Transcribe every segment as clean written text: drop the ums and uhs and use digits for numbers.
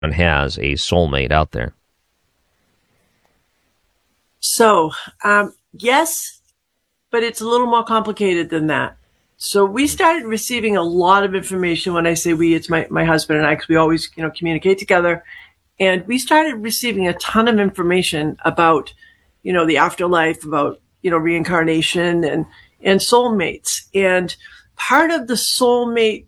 has a soulmate out there. So, yes, but it's a little more complicated than that. So we started receiving a lot of information. When I say we, it's my husband and I, because we always, communicate together. And we started receiving a ton of information about, the afterlife, about, reincarnation and soulmates. And part of the soulmate,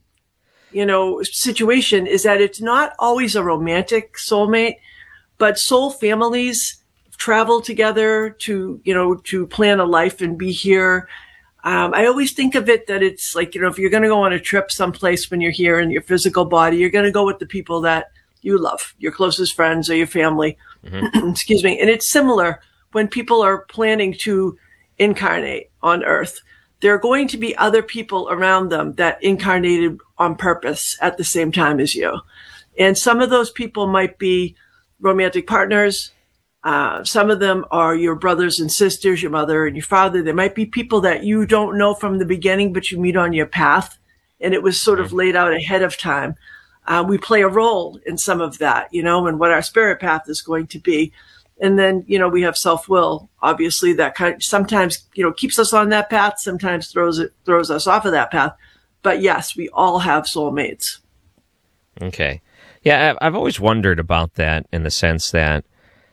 situation is that it's not always a romantic soulmate, but soul families travel together to plan a life and be here. I always think of it that it's like, if you're going to go on a trip someplace when you're here in your physical body, you're going to go with the people that you love, your closest friends or your family. Mm-hmm. Excuse me. And it's similar when people are planning to incarnate on Earth. There are going to be other people around them that incarnated on purpose at the same time as you. And some of those people might be romantic partners. Some of them are your brothers and sisters, your mother and your father. There might be people that you don't know from the beginning, but you meet on your path. And it was sort of laid out ahead of time. We play a role in some of that, and what our spirit path is going to be. And then, we have self-will, obviously, that sometimes, keeps us on that path, sometimes throws us off of that path. But yes, we all have soulmates. Okay. Yeah, I've always wondered about that in the sense that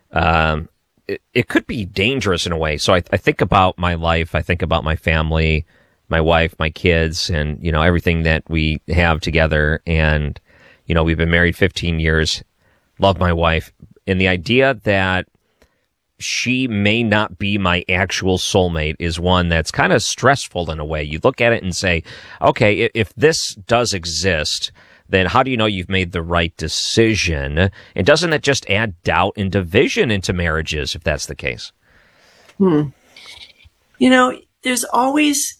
it could be dangerous in a way. So I think about my life, I think about my family, my wife, my kids, and, everything that we have together. And, we've been married 15 years, love my wife. And the idea that she may not be my actual soulmate is one that's kind of stressful in a way. You look at it and say, okay, if this does exist, then how do you know you've made the right decision? And doesn't it just add doubt and division into marriages if that's the case? There's always,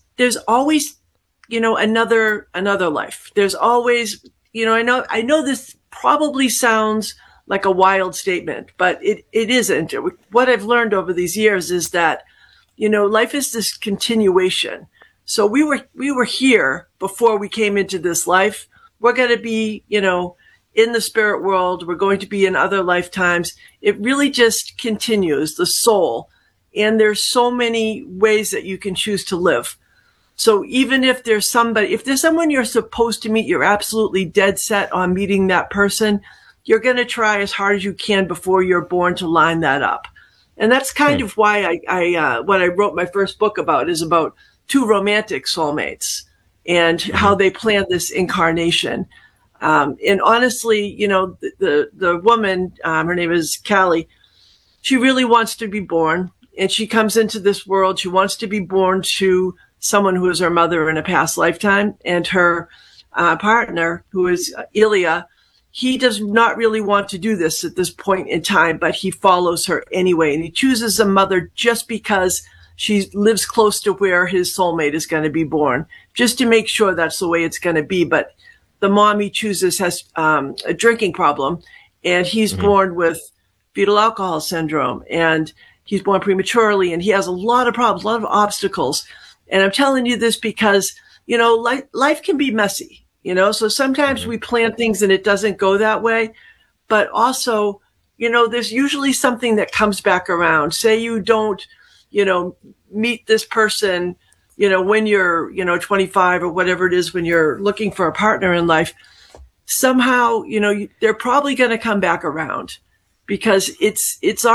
another life. There's always, I know this probably sounds like a wild statement, but it isn't. What I've learned over these years is that, life is this continuation. So we were here before we came into this life. We're going to be, in the spirit world. We're going to be in other lifetimes. It really just continues, the soul. And there's so many ways that you can choose to live. So even if there's someone you're supposed to meet, you're absolutely dead set on meeting that person, you're going to try as hard as you can before you're born to line that up. And that's kind of why what I wrote my first book about is about two romantic soulmates and how they plan this incarnation. And honestly, the woman, her name is Callie, she really wants to be born, and she comes into this world. She wants to be born to someone who is her mother in a past lifetime, and her partner, who is Ilya, he does not really want to do this at this point in time, but he follows her anyway. And he chooses a mother just because she lives close to where his soulmate is going to be born, just to make sure that's the way it's going to be. But the mom he chooses has a drinking problem, and he's born with fetal alcohol syndrome, and he's born prematurely, and he has a lot of problems, a lot of obstacles. And I'm telling you this because, life can be messy. So sometimes we plan things and it doesn't go that way. But also, there's usually something that comes back around. Say you don't, meet this person, when you're, 25 or whatever it is, when you're looking for a partner in life. Somehow, they're probably going to come back around because it's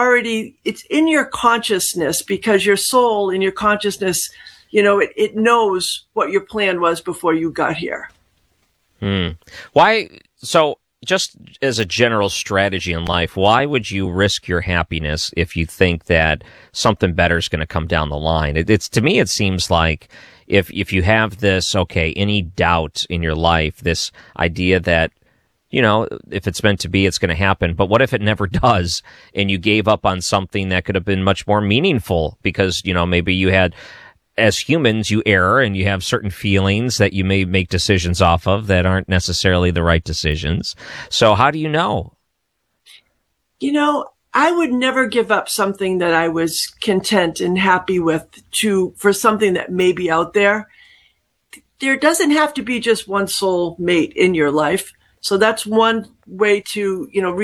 in your consciousness, because your soul in your consciousness, it knows what your plan was before you got here. Why? So just as a general strategy in life, why would you risk your happiness if you think that something better is going to come down the line? It's to me, it seems like if you have this, any doubt in your life, this idea that, if it's meant to be, it's going to happen. But what if it never does and you gave up on something that could have been much more meaningful because, maybe you had, as humans, you err and you have certain feelings that you may make decisions off of that aren't necessarily the right decisions. So how do you know? I would never give up something that I was content and happy with for something that may be out there. There doesn't have to be just one soul mate in your life. So that's one way to,